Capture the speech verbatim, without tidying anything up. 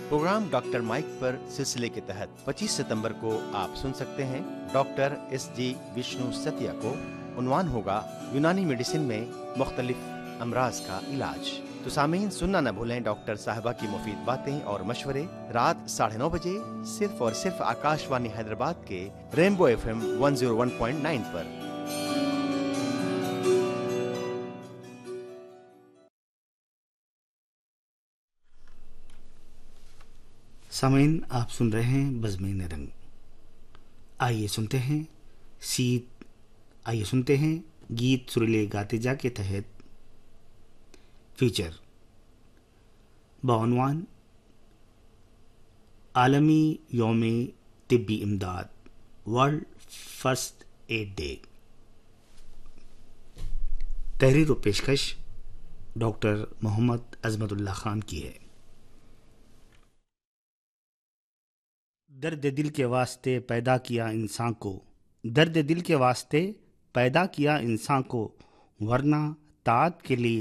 Programme doctor mic पर सिलसिले के तहत पच्चीस सितंबर को आप सुन सकते हैं डॉक्टर एस जी विष्णु सतिया को। उन्वान होगा यूनानी मेडिसिन में मुख्तलिफ अमराज का इलाज। तो सामीन सुनना न भूलें डॉक्टर साहिबा की मुफीद बातें और मशवरे रात साढ़े नौ बजे सिर्फ और सिर्फ आकाशवाणी हैदराबाद के rainbow F M one zero one point nine पर। सामीन आप सुन रहे हैं बज़्म-ए रंग। आइए सुनते हैं सीत आइए सुनते हैं गीत सुरीले गाते जा के तहत फीचर बउनवान आलमी यौम तिब्बी इमदाद वर्ल्ड फर्स्ट एड डे। तहरीर व पेशकश डॉक्टर मोहम्मद अज़मतुल्लाह खान की है। दर्द दिल के वास्ते पैदा किया इंसान को, दर्द दिल के वास्ते पैदा किया इंसान को, वरना ताअत के लिए